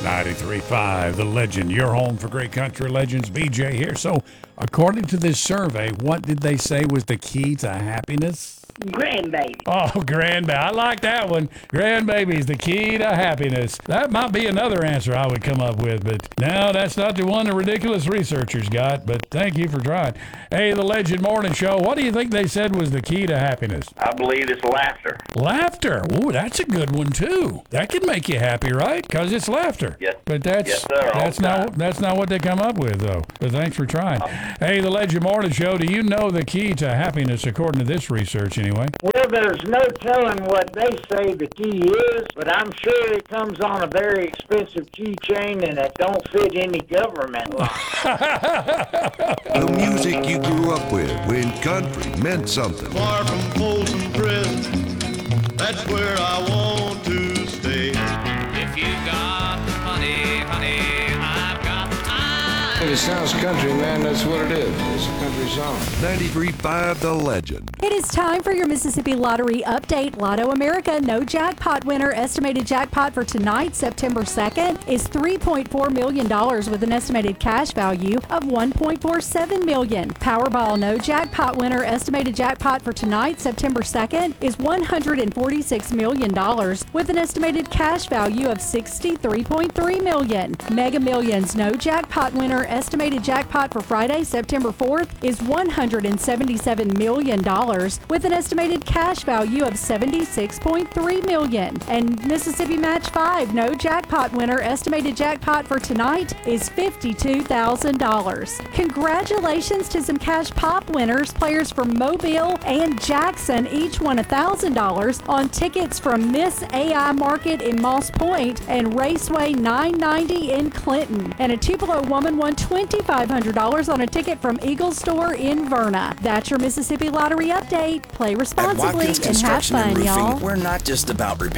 93.5, The Legend, your home for great country legends. BJ here. So, according to this survey, what did they say was the key to happiness? Grandbaby. Oh, grandbaby. I like that one. Grandbaby's the key to happiness. That might be another answer I would come up with, but no, that's not the one the ridiculous researchers got, but thank you for trying. Hey, The Legend Morning Show, what do you think they said was the key to happiness? I believe it's laughter. Laughter. Ooh, that's a good one, too. That can make you happy, right? Because it's laughter. Yes. But that's Yes, sir, that's not what they come up with, though. But thanks for trying. Hey, The Legend Morning Show, do you know the key to happiness according to this research anyway? Well, there's no telling what they say the key is, but I'm sure it comes on a very expensive keychain and it don't fit any government line. The music you grew up with when country meant something. Far from Folsom Prison, that's where I want to stay. If you got money, honey, I've got time. It sounds country, man. That's what it is. It's a country song. 93.5 The Legend. It is time for your Mississippi Lottery update. Lotto America no jackpot winner. Estimated jackpot for tonight, September 2nd, is $3.4 million with an estimated cash value of $1.47 million. Powerball no jackpot winner. Estimated jackpot for tonight, September 2nd, is $146 million with an estimated cash value of $63.3 million. Mega Millions no jackpot winner. Estimated jackpot for Friday, September 4th, is $177 million with an estimated cash value of $76.3 million. And Mississippi Match 5 no jackpot winner. Estimated jackpot for tonight is $52,000. Congratulations to some cash pop winners. Players from Mobile and Jackson each won $1,000 on tickets from Miss AI Market in Moss Point and Raceway 990 in Clinton. And a Tupelo woman won $2,500 on a ticket from Eagle Store in Verna. That's your Mississippi Lottery update. Play responsibly and have fun, y'all. We're not just about repairing